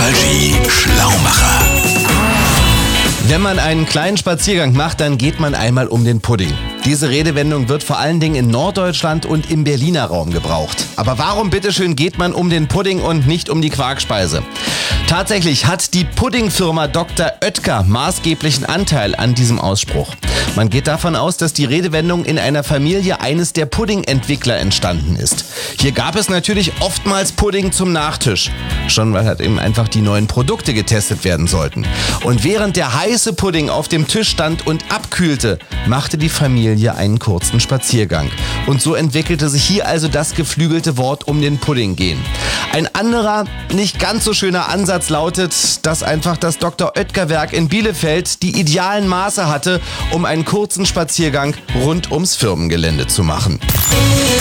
Nostalgie Schlaumacher. Wenn man einen kleinen Spaziergang macht, dann geht man einmal um den Pudding. Diese Redewendung wird vor allen Dingen in Norddeutschland und im Berliner Raum gebraucht. Aber warum bitteschön geht man um den Pudding und nicht um die Quarkspeise? Tatsächlich hat die Puddingfirma Dr. Oetker maßgeblichen Anteil an diesem Ausspruch. Man geht davon aus, dass die Redewendung in einer Familie eines der Puddingentwickler entstanden ist. Hier gab es natürlich oftmals Pudding zum Nachtisch. Schon weil halt eben einfach die neuen Produkte getestet werden sollten. Und während der heiße Pudding auf dem Tisch stand und abkühlte, machte die Familie einen kurzen Spaziergang. Und so entwickelte sich hier also das geflügelte Wort um den Pudding gehen. Ein anderer, nicht ganz so schöner Ansatz lautet, dass einfach das Dr. Oetker-Werk in Bielefeld die idealen Maße hatte, um einen kurzen Spaziergang rund ums Firmengelände zu machen.